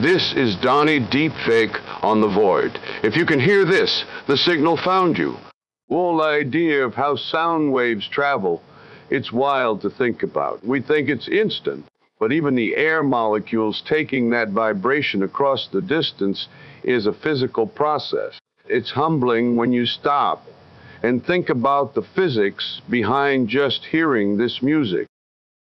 This is Donnie Deepfake on the Void. If you can hear this, the signal found you. Whole idea of how sound waves travel, it's wild to think about. We think it's instant, but even the air molecules taking that vibration across the distance is a physical process. It's humbling when you stop and think about the physics behind just hearing this music.